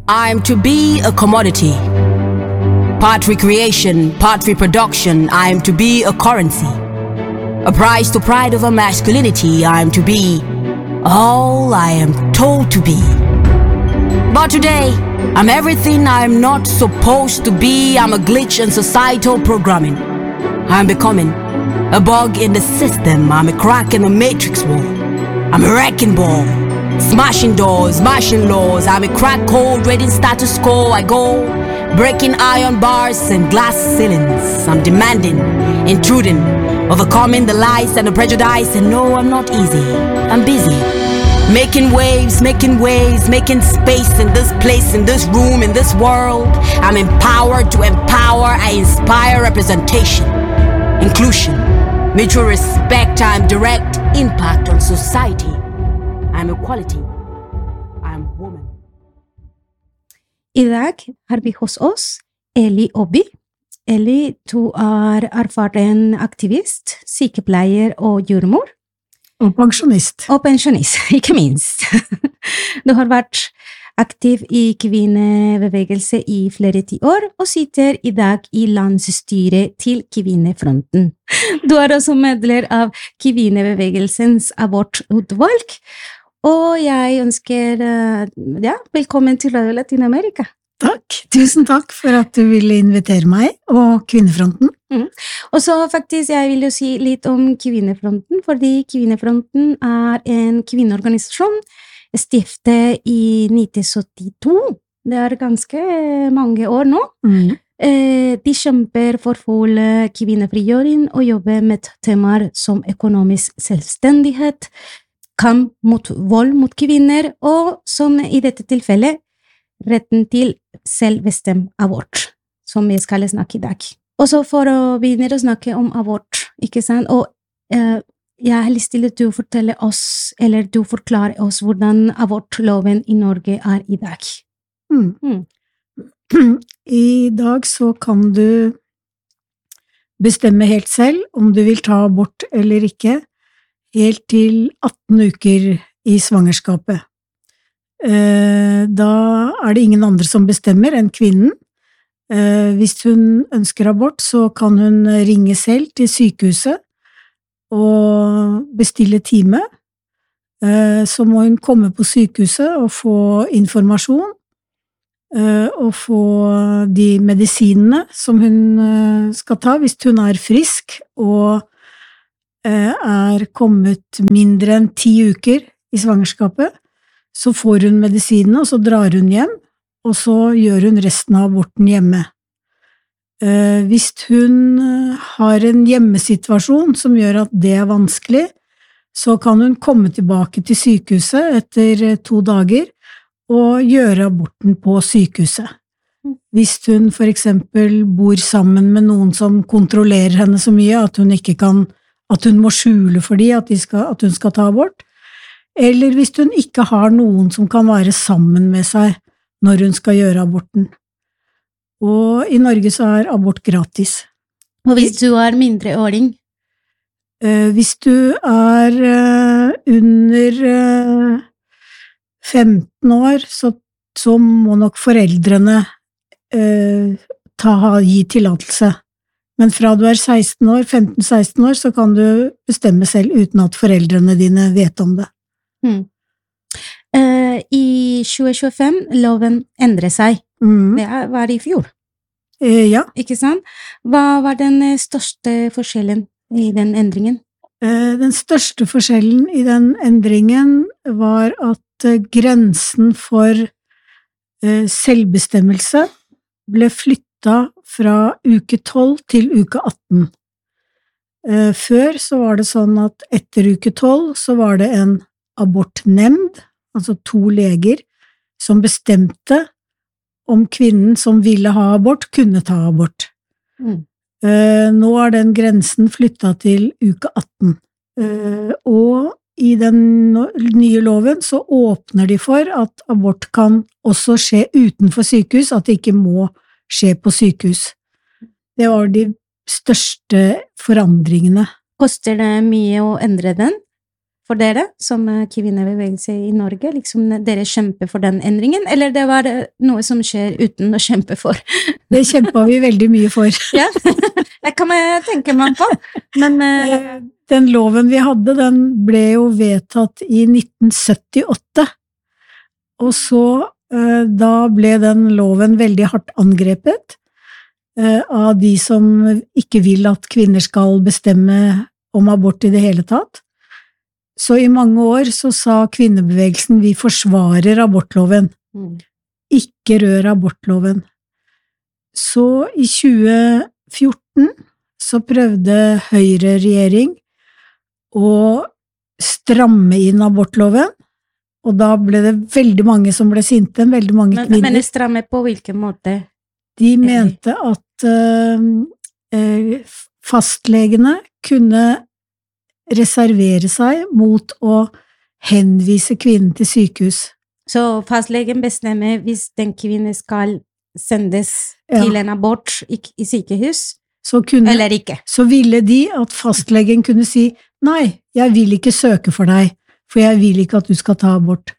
I'm to be a commodity. Part recreation, part reproduction, I'm to be a currency. A prize to pride over masculinity, I'm to be all I am told to be. But today, I'm everything I'm not supposed to be. I'm a glitch in societal programming. I'm becoming a bug in the system. I'm a crack in the matrix wall. I'm a wrecking ball, smashing doors, smashing laws. I'm a crack code, reading status quo. I go breaking iron bars and glass ceilings. I'm demanding, intruding, overcoming the lies and the prejudice. And no, I'm not easy. I'm busy. Making waves, making space in this place, in this room, in this world. I'm empowered to empower. I inspire representation, inclusion, mutual respect. I'm direct impact on society. I'm equality. I'm woman. I dag har vi hos oss Eli Obi. Eli, du erfaren aktivist, sykepleier og jordmor. Og pensjonist. Og pensjonist, ikke minst. Du har vært aktiv i kvinnebevegelse i flere tiår, og sitter i dag i landsstyret til Kvinnefronten. Du også medlem av kvinnebevegelsens abortutvalg, og jeg ønsker velkommen til Radio Latinamerika. Takk, tusen takk for at du ville invitere meg og Kvinnefronten. Og så faktisk, jeg vil jo si litt om Kvinnefronten, fordi Kvinnefronten en kvinneorganisasjon stiftet i 1972. Det ganske mange år nå. De kjemper for full kvinnefrigjøring og jobber med temaer som økonomisk selvstendighet, kamp mot vold mot kvinner, og som i dette tilfellet, retten til selvbestemt abort, som vi skal snakke i dag. Og så for å begynne å snakke om abort, ikke sant? Og jeg har lyst til at du forteller oss, eller du forklarer oss hvordan abortloven i Norge i dag. I dag så kan du bestemme helt selv om du vil ta abort eller ikke, helt til 18 uker i svangerskapet. Da det ingen andre som bestemmer enn kvinnen. Hvis hun ønsker abort, så kan hun ringe selv til sykehuset og bestille time. Så må hun komme på sykehuset og få informasjon, og få de medisinene som hun skal ta hvis hun frisk og kommet mindre enn 10 uker i svangerskapet. Så får hun medisinene, og så drar hun hjem, og så gjør hun resten av aborten hjemme. Hvis hun har en hjemmesituasjon som gjør at det vanskelig, så kan hun komme tilbake til sykehuset etter 2 dager og gjøre aborten på sykehuset. Hvis hun for eksempel bor sammen med noen som kontrollerer henne så mye at hun ikke kan, at hun må skjule for de at hun skal ta abort, eller hvis hun ikke har noen som kan være sammen med seg når hun skal gjøre aborten. Og i Norge så abort gratis. Og hvis du mindreåring? Hvis du under 15 år, så må nok foreldrene gi tillatelse. Men fra du 16 år, 15-16 år, så kan du bestemme selv uten at foreldrene dine vet om det. I 2025 loven endret seg. Det var i fjor. Ja. Ikke sant? Hva var den største forskjellen i den endringen? Den største forskjellen i den endringen var at grensen for selvbestemmelse ble flyttet fra uke 12 til uke 18. Før så var det sånn at etter uke 12 så var det en abortnemnd, altså 2 leger, som bestemte om kvinnen som ville ha abort, kunne ta abort. Nå den grensen flyttet til uke 18. Og i den nye loven så åpner de for at abort kan også skje utenfor sykehus, at det ikke må skje på sykehus. Det var de største forandringene. Koster det mye å endre den? for dere som kvinnebevegelse I Norge? Liksom dere kjemper for den endringen, eller det var noe som skjer uten å kjempe for? Det kjempet vi veldig mye for. Ja, det kan man tenke meg på. Men den loven vi hadde, den ble jo vedtatt I 1978, og så da ble den loven veldig hardt angrepet av de som ikke vil at kvinner skal bestemme om abort I det hele tatt. Så I mange år så sa kvinnebevegelsen vi forsvarer abortloven. Ikke rør abortloven. Så I 2014 så prøvde Høyre-regjering å stramme inn abortloven, og da ble det veldig mange som ble sinte, veldig mange kvinner. Men stramme på hvilken måte? De mente at fastlegene kunne reservere seg mot å henvise kvinnen til sykehus. Så fastlegen bestemmer hvis den kvinnen skal sendes til en abort I sykehus, eller ikke? Så ville de at fastlegen kunne si, nei, jeg vil ikke søke for deg, for jeg vil ikke at du skal ta abort.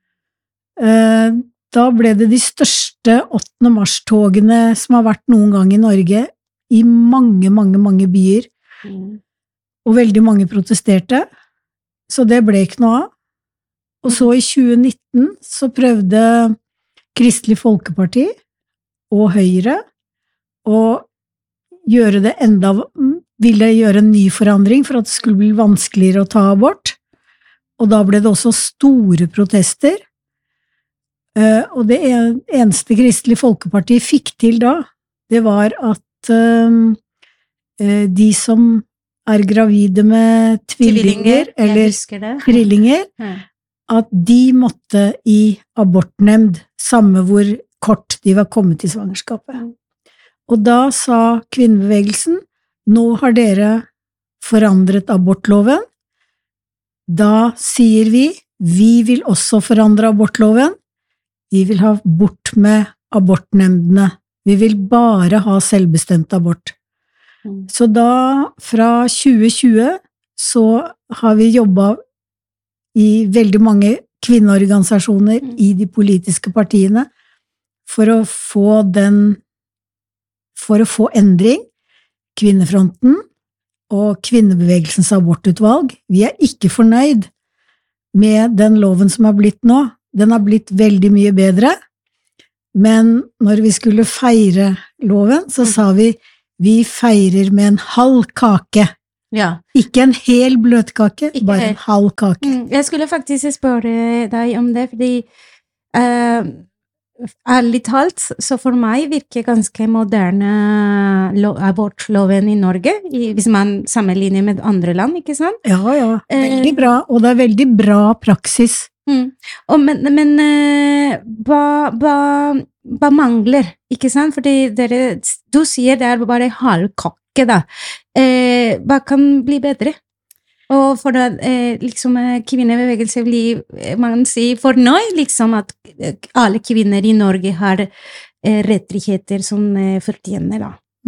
Da ble det de største 8. mars-togene som har vært noen gang I Norge, I mange, mange, mange byer, og veldig mange protesterte, så det ble ikke noe av. Og så I 2019 så prøvde Kristelig Folkeparti og Høyre å gjøre det ville gjøre en ny forandring for at det skulle bli vanskeligere å ta abort, og da ble det også store protester. Og det eneste Kristelig Folkeparti fikk til da, det var at de som gravide med tvillinger, eller trillinger, at de måtte I abortnemnd, samme hvor kort de var kommet I svangerskapet. Og da sa kvinnebevegelsen, nå har dere forandret abortloven, da sier vi vil også forandre abortloven, vi vil ha bort med abortnemndene. Vi vil bare ha selvbestemt abort. Så da, fra 2020, så har vi jobbet I veldig mange kvinneorganisasjoner I de politiske partiene for å få endring, Kvinnefronten og Kvinnebevegelsens abortutvalg. Vi ikke fornøyd med den loven som har blitt nå. Den har blitt veldig mye bedre, men når vi skulle feire loven, så sa vi feirer med en halv kake. Ja. Ikke en hel bløtkake, bare en halv kake. Jeg skulle faktisk spørre deg om det, fordi ærlig talt, så for meg virker ganske moderne abortloven I Norge, hvis man sammenligner med andre land, ikke sant? Ja, veldig bra, og det veldig bra praksis. Men hva mangler, ikke sant? Fordi du sier det bare halv kake da. Hva kan bli bedre? Og for at liksom, kvinnebevegelse blir, man sier fornøyd, liksom, at alle kvinner I Norge har rettigheter som fortjener.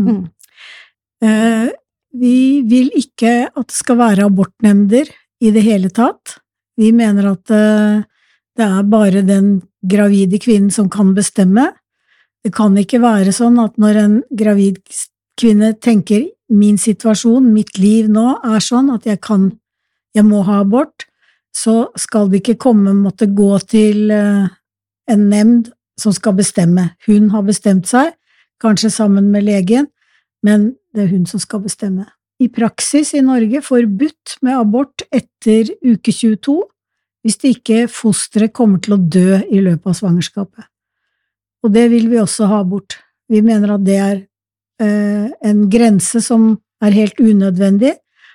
Da. Vi vil ikke at det skal være abortnemnder I det hele tatt. Vi mener at det bare den gravide kvinnen som kan bestemme. Det kan ikke være sånn at når en gravid kvinne tenker min situasjon, mitt liv nå sånn at jeg må ha abort, så skal det ikke måtte gå til en nemnd som skal bestemme. Hun har bestemt seg, kanskje sammen med legen, men det hun som skal bestemme. I praksis I Norge forbudt med abort etter uke 22, hvis det ikke fosteret kommer til å dø I løpet av svangerskapet. Og det vil vi også ha bort. Vi mener at det en grense som helt unødvendig,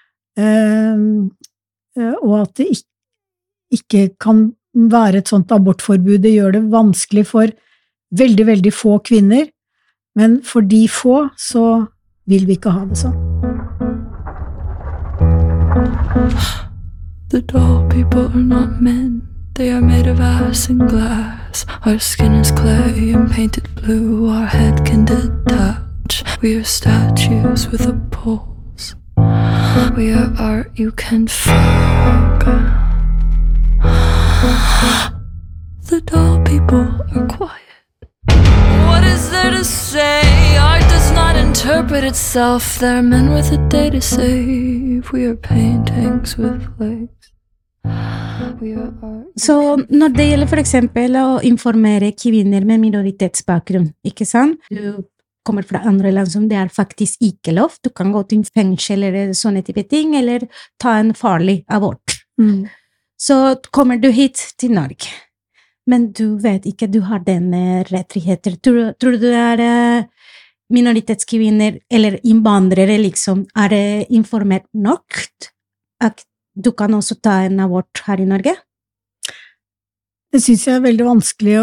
og at det ikke kan være et sånt abortforbud. Det gjør det vanskelig for veldig, veldig få kvinner, men for de få så vil vi ikke ha det sånn. The doll people are not men, they are made of ice and glass. Our skin is clay and painted blue, our head can detach. We are statues with a pulse. We are art you can forget. The dull people are quiet. What is there to say? Art does not interpret itself. There are men with a day to save. We are paintings with legs. We are art. Så når det gjelder for eksempel å informere kvinner med minoritetsbakgrunn, ikke sant? Du kommer fra andre land som det faktisk ikke lov. Du kan gå til fengsel eller sånne type ting, eller ta en farlig abort. Så kommer du hit til Norge, men du vet ikke du har denne rettigheter. Tror du det minoritetskvinner eller innvandrere liksom, det informert nok at du kan også ta en abort her i Norge? Det synes jeg veldig vanskelig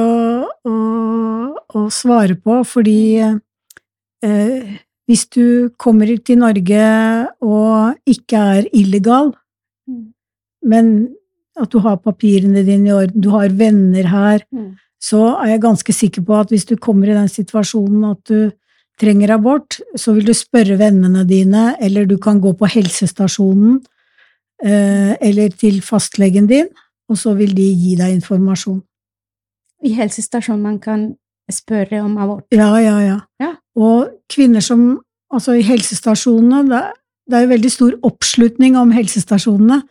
å svare på, fordi hvis du kommer til Norge og ikke illegal, men at du har papirene dine i orden, du har venner her, så jeg ganske sikker på at hvis du kommer i den situasjonen at du trenger abort, så vil du spørre vennene dine, eller du kan gå på helsestasjonen, eller til fastlegen din, og så vil de gi deg informasjon. I helsestasjonen man kan spørre om abort? Ja. Og kvinner som, altså i helsestasjonene, det jo veldig stor oppslutning om helsestasjonene,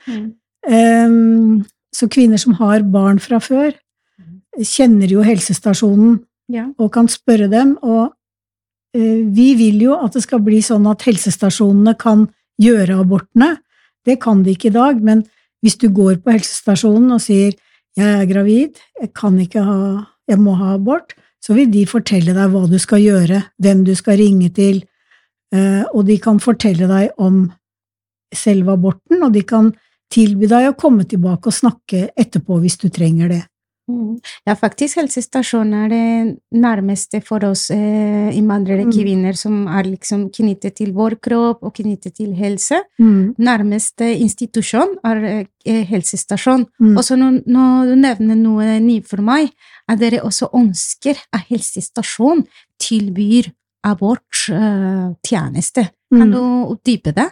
så kvinner som har barn fra før, kjenner jo helsestasjonen, og kan spørre dem, og vi vil jo at det skal bli sånn at helsestasjonene kan gjøre abortene. Det kan de ikke i dag, men hvis du går på helsestasjonen og sier jeg gravid, jeg må ha abort, så vil de fortelle deg hva du skal gjøre, hvem du skal ringe til, og de kan fortelle deg om selve aborten, og de kan tilby deg å komme tilbake og snakke etterpå hvis du trenger det. Ja, faktisk helsestasjonen det nærmeste for oss innvandrere kvinner som liksom knyttet til vår kropp og knyttet til helse. Nærmeste institusjon helsestasjon. Og så når du nevner noe ny for meg, at dere også ønsker at helsestasjon tilbyr aborttjeneste. Kan du utdype det?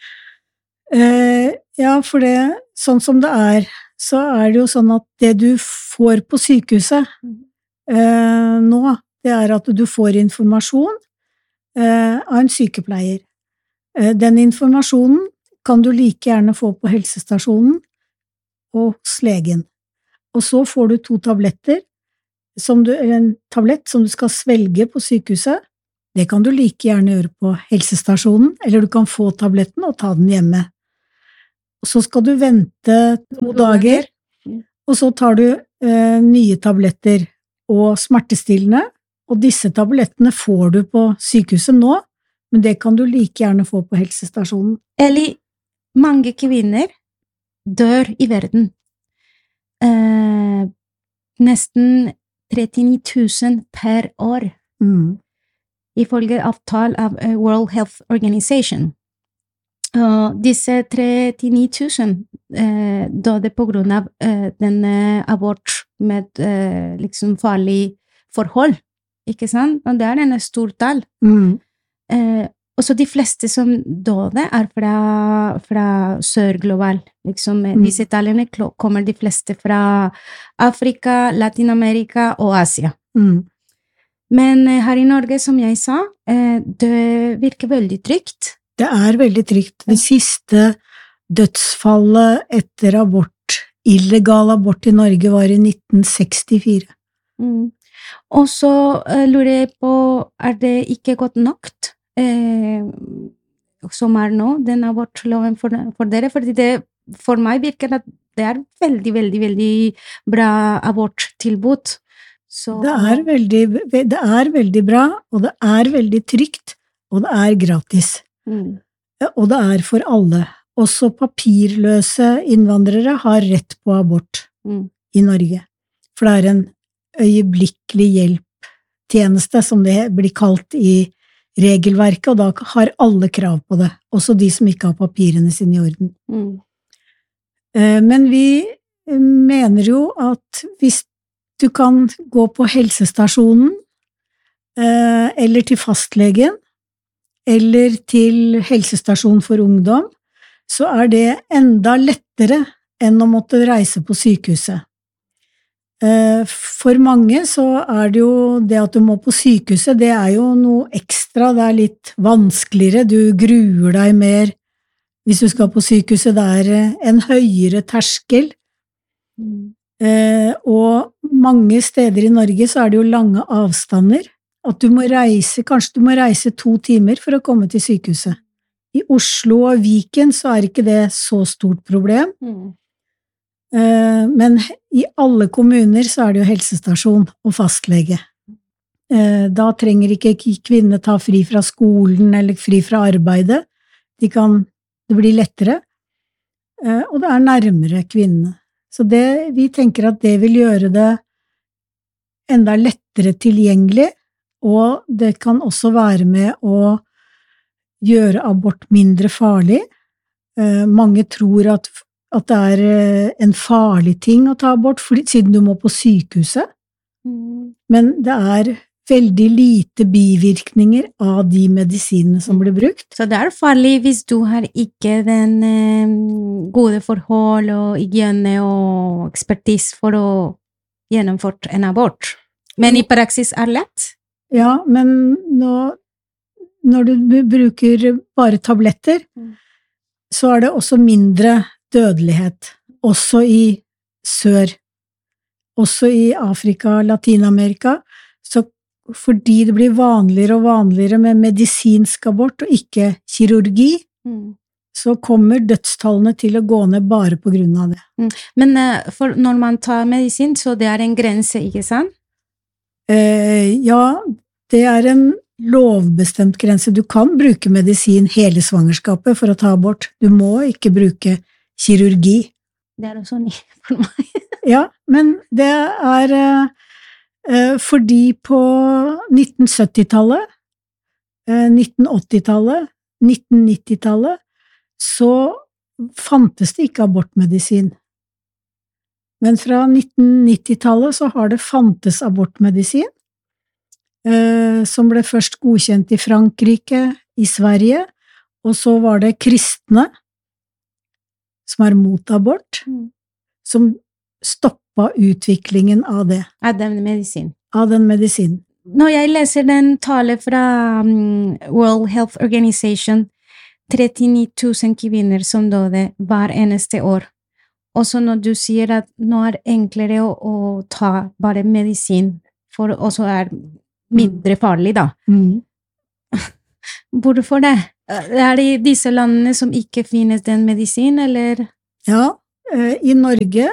Ja, for det, sånn som det så det jo sånn at det du får på sykehuset nå, det at du får informasjon av en sykepleier. Den informasjonen kan du like gjerne få på helsestasjonen og hos legen. Og så får du 2 tabletter, eller en tablett som du skal svelge på sykehuset. Det kan du like gjerne gjøre på helsestasjonen, eller du kan få tabletten og ta den hjemme. Og så skal du vente 2 dager, og så tar du nye tabletter og smertestillende, og disse tablettene får du på sykehuset nå, men det kan du like gjerne få på helsestasjonen. Eller mange kvinner dør i verden. Nesten 39 000 per år, ifølge avtale av World Health Organization. Disse 39 000 døde på grunn av den abort med liksom farlig forhold, ikke sant? Og det en stor tall. Og så de fleste som døde fra sør-global, liksom. Disse tallene kommer de fleste fra Afrika, Latin-Amerika og Asia. Men her i Norge, som jeg sa, det virker veldig trygt. Det veldig trygt. Det siste dødsfallet etter abort, illegal abort i Norge, var i 1964. Og så lurer jeg på, det ikke godt nok som nå, den abortloven for dere? Fordi det for meg virker at det veldig, veldig, veldig bra aborttilbud. Så... Det veldig bra, og det veldig trygt, og det gratis. Og det for alle. Også papirløse innvandrere har rett på abort i Norge. For det en øyeblikkelig hjelptjeneste, som det blir kalt i regelverket, og da har alle krav på det, også de som ikke har papirene sine i orden. Men vi mener jo at hvis du kan gå på helsestasjonen, eller til fastlegen, eller til helsestasjon for ungdom, så det enda lettere enn å måtte reise på sykehuset. For mange så det jo det at du må på sykehuset, det jo noe ekstra, det litt vanskeligere, du gruer deg mer hvis du skal på sykehuset, det en høyere terskel. Og mange steder i Norge så det jo lange avstander, at du må reise, kanskje du må reise 2 timer for å komme til sykehuset. I Oslo og Viken så ikke det så stort problem, men i alle kommuner så det jo helsestasjon og fastlege. Da trenger ikke kvinner ta fri fra skolen eller fri fra arbeidet, det blir lettere, og det nærmere kvinnene. Så vi tenker at det vil gjøre det enda lettere tilgjengelig, og det kan også være med å gjøre abort mindre farlig. Mange tror at det en farlig ting å ta abort, siden du må på sykehuset. Men det veldig lite bivirkninger av de medisinene som blir brukt. Så det farlig hvis du har ikke den gode forhold og hygiene og ekspertis for å gjennomføre en abort. Men i praksis lett? Ja, men når du bruker bare tabletter, så det også mindre dødelighet, også i sør, også i Afrika, Latinamerika, så fordi det blir vanligere og vanligere med medisinsk abort og ikke kirurgi, så kommer dødstallene til å gå ned bare på grunn av det. Men for når man tar medisin, så det en grense, ikke sant? Ja, det en lovbestemt grense. Du kan bruke medisin hele svangerskapet for å ta abort. Du må ikke bruke kirurgi. Det også nytt for meg. Ja, men det fordi på 1970-tallet, 1980-tallet, 1990-tallet, så fantes det ikke abortmedisin. Men fra 1990-tallet så har det fantes abortmedisin, som ble først godkjent i Frankrike, i Sverige, og så var det kristne, som mot abort, som stoppet utviklingen av det. Av den medisin. Av den medisin. Når jeg leser den tale fra World Health Organization, 39 000 kvinner som døde hver eneste år. Og så når du sier at nå enklere å ta bare medisin, for også mindre farlig da. Hvorfor det? Det i disse landene som ikke finnes den medisin, eller? Ja, i Norge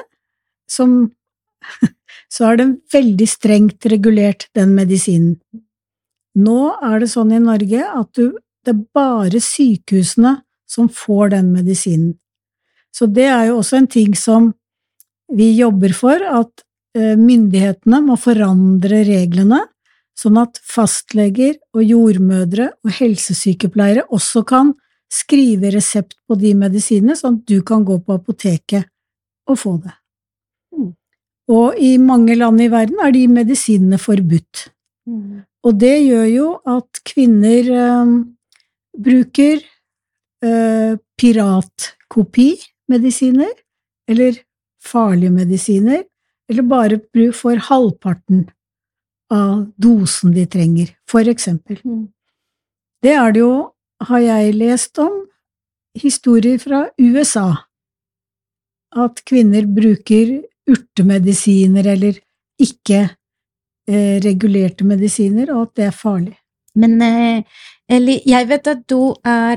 så det veldig strengt regulert den medisinen. Nå det sånn i Norge at det bare sykehusene som får den medisinen. Så det jo også en ting som vi jobber for, at myndighetene må forandre reglene, sånn at fastleger og jordmødre og helsesykepleiere også kan skrive resept på de medisinene, sånn at du kan gå på apoteket og få det. Og i mange land i verden de medisinene forbudt. Og det gjør jo at kvinner bruker piratkopi-medisiner, eller farlige medisiner, eller bare får halvparten av dosen de trenger, for eksempel. Det det jo, har jeg lest om, historier fra USA, at kvinner bruker urtemedisiner eller ikke regulerte medisiner, og at det farlig. Men Ellie, jeg vet at du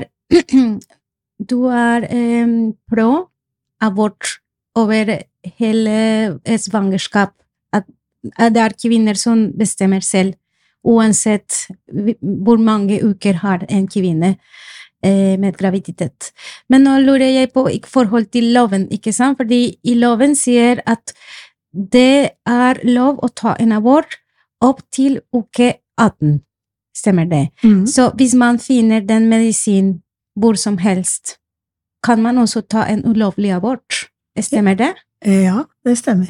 pro abort over hele svangerskap, at det kvinner som bestemmer selv, uansett hvor mange uker har en kvinne med graviditet. Men nå lurer jeg på i forhold til loven, ikke sant? Fordi i loven sier at det lov å ta en abort opp til uke 18. Stemmer det? Så hvis man finner den medisin hvor som helst, kan man også ta en ulovlig abort. Stemmer det? Ja, det stemmer.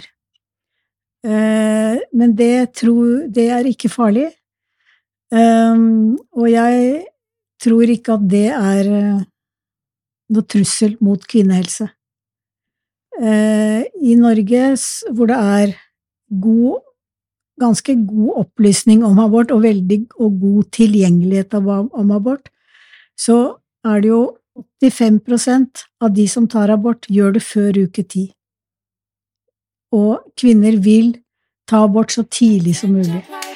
Men det ikke farlig. Og jeg tror ikke at det noe trussel mot kvinnehelse. I Norge, hvor det ganske god opplysning om abort, og god tilgjengelighet om abort, så det jo 85% av de som tar abort, gjør det før uke 10. Og kvinner vil ta abort så tidlig som mulig.